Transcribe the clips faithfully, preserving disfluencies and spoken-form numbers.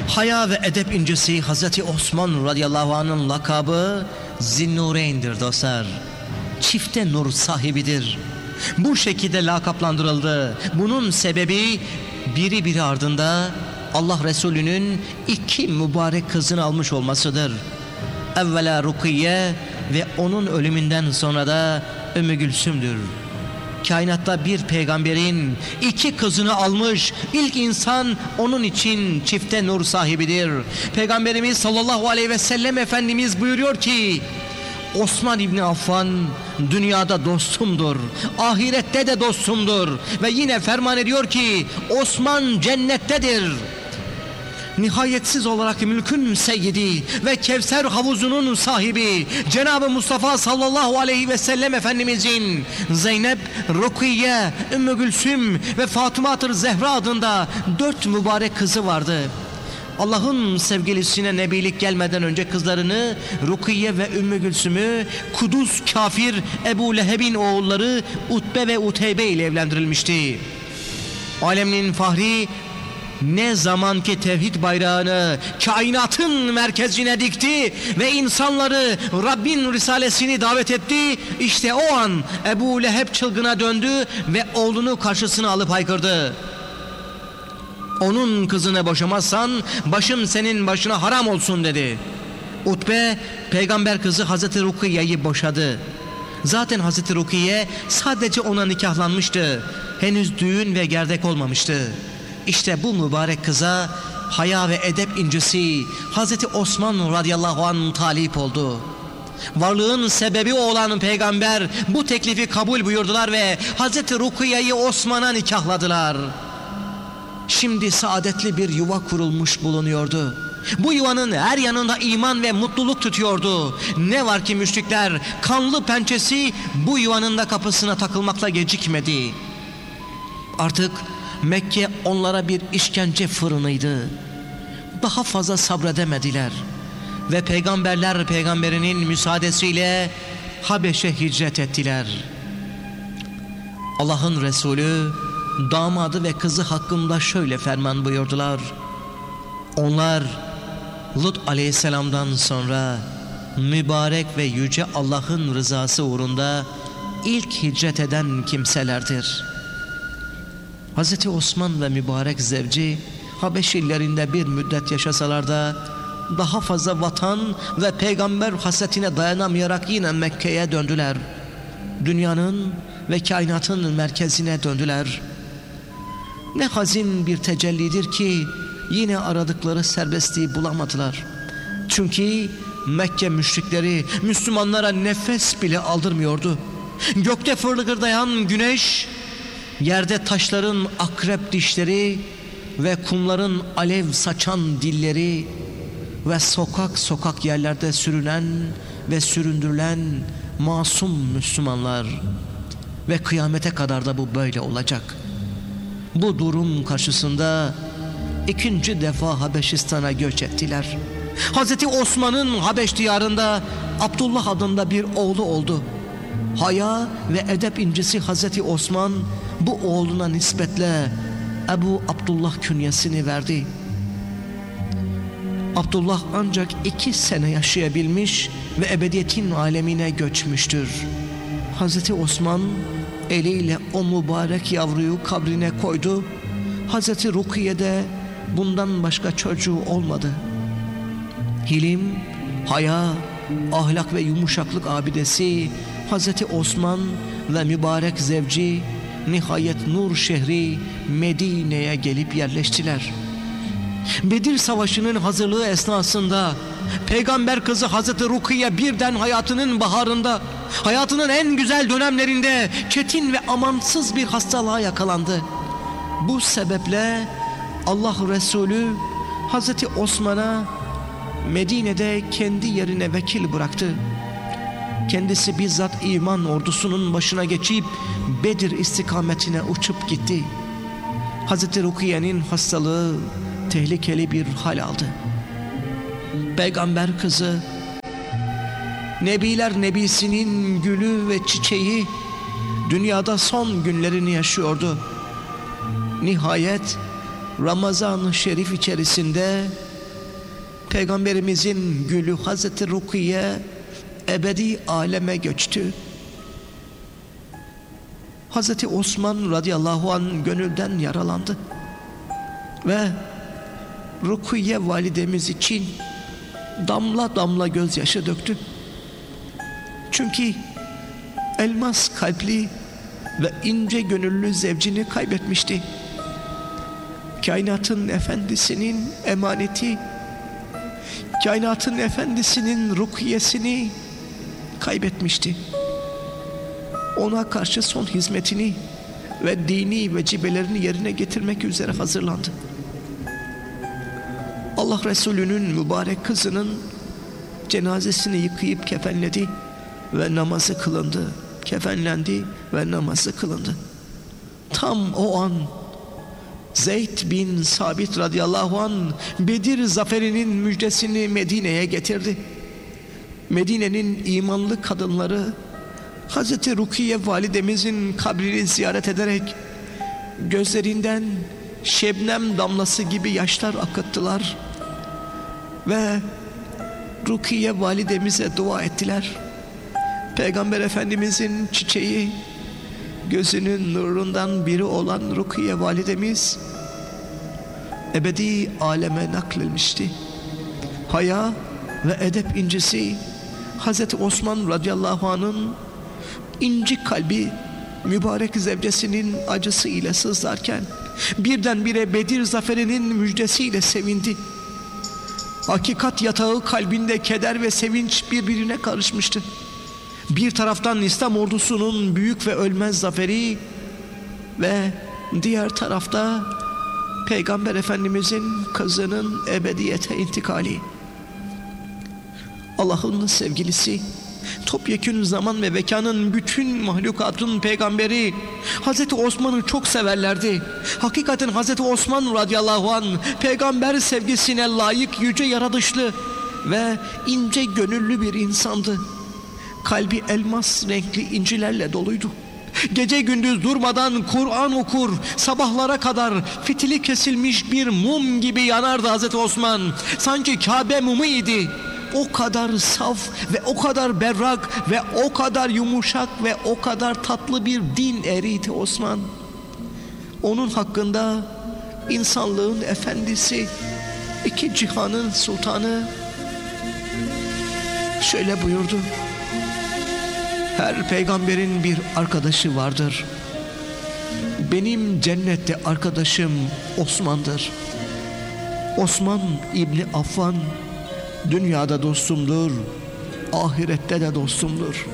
Haya ve edep incisi Hazreti Osman radıyallahu anh'ın lakabı Zinnureyn'dir dostlar. Çifte nur sahibidir. Bu şekilde lakaplandırıldı. Bunun sebebi biri biri ardında Allah Resulü'nün iki mübarek kızını almış olmasıdır. Evvela Rukiye ve onun ölümünden sonra da Ümmü Gülsüm'dür. Kainatta bir peygamberin iki kızını almış ilk insan onun için çifte nur sahibidir. Peygamberimiz sallallahu aleyhi ve sellem Efendimiz buyuruyor ki Osman İbni Affan dünyada dostumdur, ahirette de dostumdur ve yine ferman ediyor ki Osman cennettedir. Nihayetsiz olarak mülkün seyyidi ve Kevser havuzunun sahibi Cenab-ı Mustafa sallallahu aleyhi ve sellem Efendimizin Zeynep, Rukiye, Ümmü Gülsüm ve Fatıma-tır Zehra adında dört mübarek kızı vardı. Allah'ın sevgilisine nebilik gelmeden önce kızlarını Rukiye ve Ümmü Gülsüm'ü Kudüs kafir Ebu Leheb'in oğulları Utbe ve Uteybe ile evlendirilmişti. Alemin fahri ne zaman ki tevhid bayrağını kainatın merkezine dikti ve insanları Rabbin risalesini davet etti, işte o an Ebu Leheb çılgına döndü ve oğlunu karşısına alıp haykırdı. Onun kızını boşamazsan başım senin başına haram olsun dedi. Utbe peygamber kızı Hazreti Rukiye'yi boşadı. Zaten Hazreti Rukiye sadece ona nikahlanmıştı. Henüz düğün ve gerdek olmamıştı. İşte bu mübarek kıza haya ve edep incisi Hazreti Osman radıyallahu anh talip oldu. Varlığın sebebi olan peygamber bu teklifi kabul buyurdular ve Hazreti Rukiye'yi Osman'a nikahladılar. Şimdi saadetli bir yuva kurulmuş bulunuyordu. Bu yuvanın her yanında iman ve mutluluk tutuyordu. Ne var ki müşrikler kanlı pençesi bu yuvanın da kapısına takılmakla gecikmedi. Artık Mekke onlara bir işkence fırınıydı. Daha fazla sabredemediler. Ve peygamberler peygamberinin müsaadesiyle Habeş'e hicret ettiler. Allah'ın Resulü damadı ve kızı hakkında şöyle ferman buyurdular. Onlar Lut aleyhisselamdan sonra mübarek ve yüce Allah'ın rızası uğrunda ilk hicret eden kimselerdir. Hazreti Osman ve mübarek zevci Habeş illerinde bir müddet yaşasalar da daha fazla vatan ve peygamber hasretine dayanamayarak yine Mekke'ye döndüler. Dünyanın ve kainatın merkezine döndüler. Ne hazin bir tecellidir ki yine aradıkları serbestliği bulamadılar. Çünkü Mekke müşrikleri Müslümanlara nefes bile aldırmıyordu. Gökte fırlıkırdayan güneş, yerde taşların akrep dişleri ve kumların alev saçan dilleri ve sokak sokak yerlerde sürünen ve süründürülen masum Müslümanlar. Ve kıyamete kadar da bu böyle olacak. Bu durum karşısında ikinci defa Habeşistan'a göç ettiler. Hazreti Osman'ın Habeş diyarında Abdullah adında bir oğlu oldu. Haya ve edep incisi Hazreti Osman bu oğluna nispetle Ebu Abdullah künyesini verdi. Abdullah ancak iki sene yaşayabilmiş ve ebediyetin alemine göçmüştür. Hazreti Osman eliyle o mübarek yavruyu kabrine koydu. Hazreti Rukiye de bundan başka çocuğu olmadı. Hilim, haya, ahlak ve yumuşaklık abidesi Hazreti Osman ve mübarek zevci nihayet Nur şehri Medine'ye gelip yerleştiler. Bedir Savaşı'nın hazırlığı esnasında peygamber kızı Hazreti Rukiye birden hayatının baharında, hayatının en güzel dönemlerinde çetin ve amansız bir hastalığa yakalandı. Bu sebeple Allah Resulü Hazreti Osman'a Medine'de kendi yerine vekil bıraktı. Kendisi bizzat iman ordusunun başına geçip Bedir istikametine uçup gitti. Hazreti Rukiye'nin hastalığı tehlikeli bir hal aldı. Peygamber kızı, Nebiler Nebisi'nin gülü ve çiçeği, dünyada son günlerini yaşıyordu. Nihayet Ramazan-ı Şerif içerisinde Peygamberimizin gülü Hazreti Rukiye ebedi aleme göçtü. Hazreti Osman radıyallahu anh gönülden yaralandı ve Rukiye validemiz için damla damla gözyaşı döktü. Çünkü elmas kalpli ve ince gönüllü zevcini kaybetmişti. Kainatın efendisinin emaneti, kainatın efendisinin rukiyesini kaybetmişti. Ona karşı son hizmetini ve dini vecibelerini yerine getirmek üzere hazırlandı. Allah Resulü'nün mübarek kızının cenazesini yıkayıp kefenledi ve namazı kılındı. Kefenlendi ve namazı kılındı. Tam o an Zeyd bin Sabit radıyallahu anh Bedir zaferinin müjdesini Medine'ye getirdi. Medine'nin imanlı kadınları Hazreti Rukiye validemizin kabrini ziyaret ederek gözlerinden şebnem damlası gibi yaşlar akıttılar ve Rukiye validemize dua ettiler. Peygamber Efendimizin çiçeği, gözünün nurundan biri olan Rukiye validemiz ebedi aleme nakledilmişti. Haya ve edep incisi Hazreti Osman radıyallahu anh'ın inci kalbi mübarek zevcesinin acısı ile sızlarken birdenbire Bedir zaferinin müjdesiyle sevindi. Hakikat yatağı kalbinde keder ve sevinç birbirine karışmıştı. Bir taraftan İslam ordusunun büyük ve ölmez zaferi ve diğer tarafta Peygamber Efendimizin kızının ebediyete intikali. Allah'ın sevgilisi, topyekün zaman ve mekanın bütün mahlukatın peygamberi Hazreti Osman'ı çok severlerdi. Hakikaten Hazreti Osman radıyallahu anh peygamber sevgisine layık yüce yaratışlı ve ince gönüllü bir insandı. Kalbi elmas renkli incilerle doluydu. Gece gündüz durmadan Kur'an okur, sabahlara kadar fitili kesilmiş bir mum gibi yanardı Hazreti Osman. Sanki Kabe mumu idi. O kadar saf ve o kadar berrak ve o kadar yumuşak ve o kadar tatlı bir din eriydi Osman. Onun hakkında insanlığın efendisi, iki cihanın sultanı şöyle buyurdu: her peygamberin bir arkadaşı vardır. Benim cennette arkadaşım Osman'dır. Osman İbni Affan dünyada dostumdur, ahirette de dostumdur.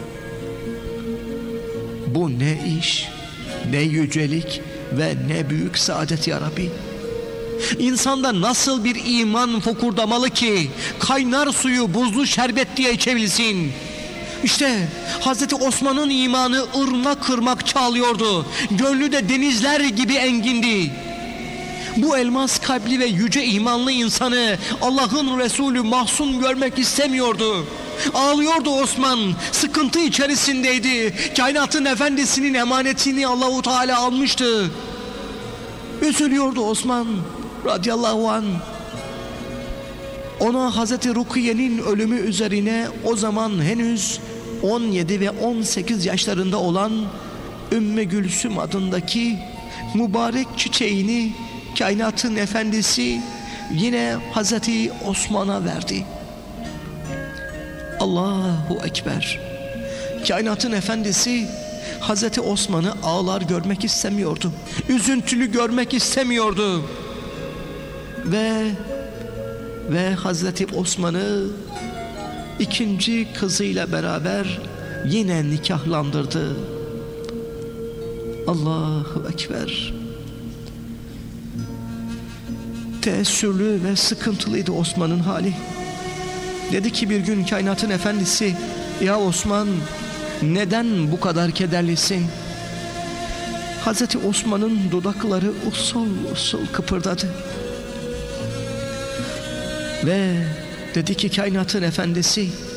Bu ne iş, ne yücelik ve ne büyük saadet ya Rabbi. İnsanda nasıl bir iman fokurdamalı ki kaynar suyu buzlu şerbet diye içebilsin? İşte Hazreti Osman'ın imanı ırmak ırmak çağlıyordu. Gönlü de denizler gibi engindi. Bu elmas kalpli ve yüce imanlı insanı Allah'ın Resulü mahzun görmek istemiyordu. Ağlıyordu Osman, sıkıntı içerisindeydi. Kainatın efendisinin emanetini Allahu Teala almıştı. Üzülüyordu Osman radıyallahu anh. Ona Hazreti Rukiye'nin ölümü üzerine o zaman henüz on yedi ve on sekiz yaşlarında olan Ümmü Gülsüm adındaki mübarek çiçeğini kainatın efendisi yine Hazreti Osman'a verdi. Allahu Ekber. Kainatın efendisi Hazreti Osman'ı ağlar görmek istemiyordu. Üzüntülü görmek istemiyordu. Ve ve Hazreti Osman'ı ikinci kızıyla beraber yine nikahlandırdı. Allahu Ekber. Teessürlü ve sıkıntılıydı Osman'ın hali. Dedi ki bir gün kainatın efendisi: ya Osman, neden bu kadar kederlisin? Hazreti Osman'ın dudakları usul usul kıpırdadı. Ve dedi ki kainatın efendisi: